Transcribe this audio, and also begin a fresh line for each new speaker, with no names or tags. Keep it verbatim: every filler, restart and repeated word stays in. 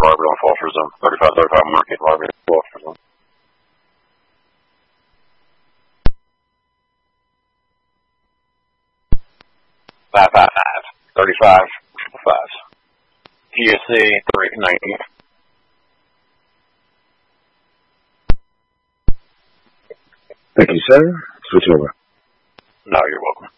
Barbara on Foster Zone. thirty-five thirty-five Market Barbara on Foster Zone. five five five, thirty-five five. T S C three ninety.
Thank you, sir. Switch over.
No, you're welcome.